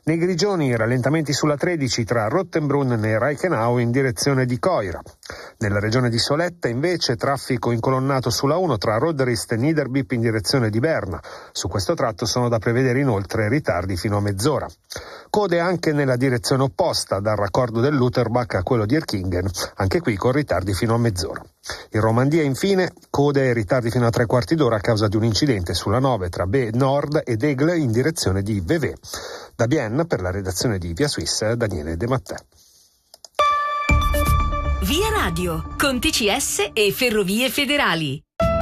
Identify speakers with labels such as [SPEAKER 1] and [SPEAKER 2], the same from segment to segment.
[SPEAKER 1] Nei Grigioni rallentamenti sulla 13 tra Rottenbrunn e Reichenau in direzione di Coira. Nella regione di Soletta invece traffico incolonnato sulla 1 tra Roderist e Niederbipp in direzione di Berna. Su questo tratto sono da prevedere inoltre ritardi fino a mezz'ora. Code anche nella direzione opposta, dal raccordo dell'Uterbach a quello di Erkingen, anche qui con ritardi fino a mezz'ora. In Romandia infine code e ritardi fino a 3/4 d'ora a causa di un incidente sulla 9 tra B Nord ed Egle in direzione di Vevey. Da Bienne, per la redazione di Via Suisse, Daniele De Mattè.
[SPEAKER 2] Via Radio, con TCS e Ferrovie Federali.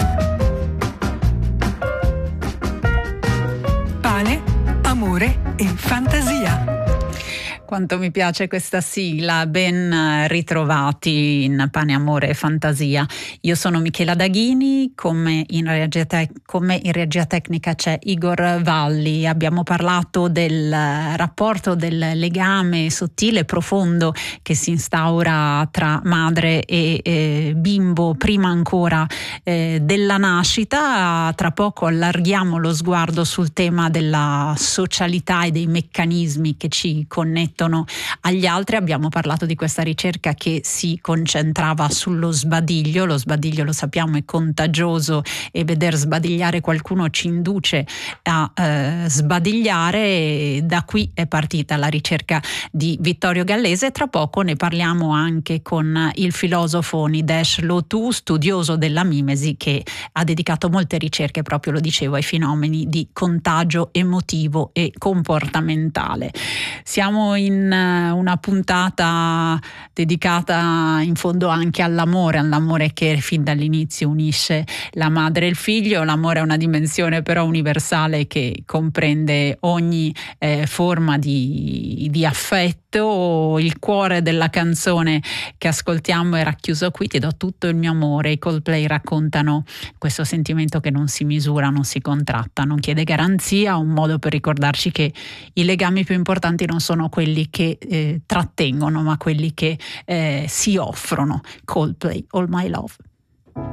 [SPEAKER 3] Pane, amore e fantasia.
[SPEAKER 4] Quanto mi piace questa sigla, ben ritrovati in Pane, Amore e Fantasia. Io sono Michela Daghini, con me in regia tecnica c'è Igor Valli. Abbiamo parlato del rapporto, del legame sottile e profondo che si instaura tra madre e bimbo prima ancora della nascita. Tra poco allarghiamo lo sguardo sul tema della socialità e dei meccanismi che ci connettono agli altri. Abbiamo parlato di questa ricerca che si concentrava sullo sbadiglio. Lo sbadiglio, lo sappiamo, è contagioso e veder sbadigliare qualcuno ci induce a sbadigliare, e da qui è partita la ricerca di Vittorio Gallese. Tra poco ne parliamo anche con il filosofo Nidesh Lotu, studioso della mimesi, che ha dedicato molte ricerche, proprio lo dicevo, ai fenomeni di contagio emotivo e comportamentale. Siamo in una puntata dedicata in fondo anche all'amore che fin dall'inizio unisce la madre e il figlio. L'amore è una dimensione però universale che comprende ogni forma di affetto. Il cuore della canzone che ascoltiamo è racchiuso qui: ti do tutto il mio amore. I Coldplay raccontano questo sentimento che non si misura, non si contratta, non chiede garanzia, un modo per ricordarci che i legami più importanti non sono quelli che trattengono, ma quelli che si offrono. Coldplay, All My Love.